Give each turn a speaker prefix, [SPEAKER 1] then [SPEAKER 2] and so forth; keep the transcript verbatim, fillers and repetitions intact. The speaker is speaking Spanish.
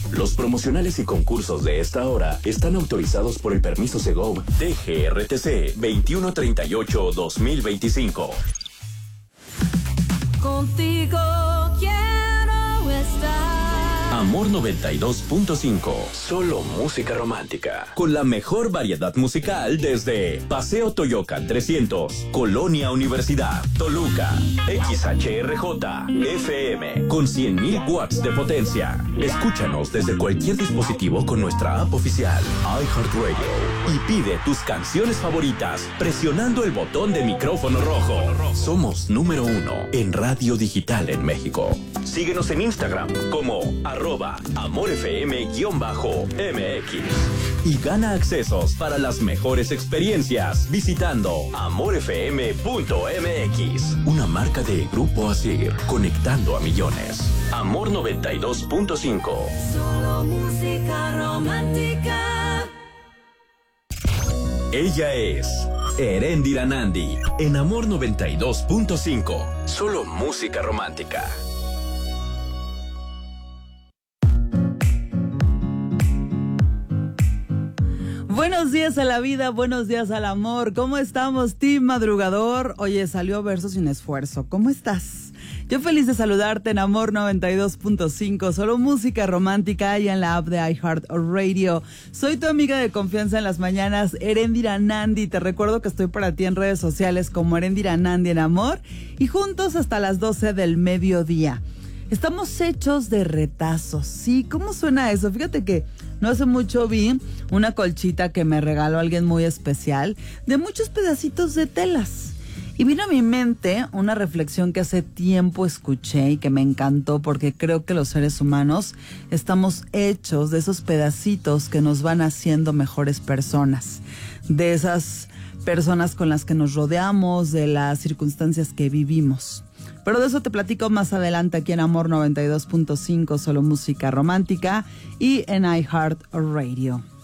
[SPEAKER 1] Los promocionales y concursos de esta hora están autorizados por el permiso Segov D G R T C veintiuno treinta y ocho dos mil veinticinco.
[SPEAKER 2] Contigo quiero estar.
[SPEAKER 1] Amor noventa y dos punto cinco. Solo música romántica. Con la mejor variedad musical desde Paseo Toyocan trescientos, Colonia Universidad, Toluca. X H R J F M con cien mil watts de potencia. Escúchanos desde cualquier dispositivo con nuestra app oficial iHeartRadio y pide tus canciones favoritas presionando el botón de micrófono rojo. Somos número uno en radio digital en México. Síguenos en Instagram como arroba amorfm-mx y gana accesos para las mejores experiencias visitando amorfm punto m x. Una marca de Grupo Asir, conectando a millones. Amor noventa y dos punto cinco.
[SPEAKER 2] Solo música romántica.
[SPEAKER 1] Ella es Eréndira Nandi en Amor noventa y dos punto cinco. Solo música romántica.
[SPEAKER 3] Buenos días a la vida, buenos días al amor. ¿Cómo estamos, team madrugador? Oye, salió Verso sin esfuerzo. ¿Cómo estás? Yo feliz de saludarte en Amor noventa y dos punto cinco, solo música romántica y en la app de iHeartRadio. Soy tu amiga de confianza en las mañanas, Eréndira Nandi. Te recuerdo que estoy para ti en redes sociales como Eréndira Nandi en Amor y juntos hasta las doce del mediodía. Estamos hechos de retazos. Sí, ¿cómo suena eso? Fíjate que no hace mucho vi una colchita que me regaló alguien muy especial de muchos pedacitos de telas. Y vino a mi mente una reflexión que hace tiempo escuché y que me encantó porque creo que los seres humanos estamos hechos de esos pedacitos que nos van haciendo mejores personas. De esas personas con las que nos rodeamos, de las circunstancias que vivimos. Pero de eso te platico más adelante aquí en Amor noventa y dos punto cinco, solo música romántica y en iHeartRadio.